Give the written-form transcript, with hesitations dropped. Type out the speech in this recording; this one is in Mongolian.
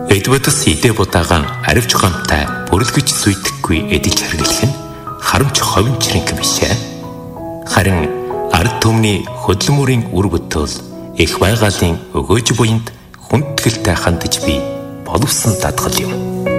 Эдвардс идэ будагаан аривч гомтой бүрлгэж зүйдэхгүй эдэж хэрглэх нь харамч ховын чирэнг биш ээ. Харин ард түмний хөдөлмөрийн үр бүтээл их байгалийн өгөөж буйнд хүндэтгэлтэй хандаж би боловсон дадгал юм.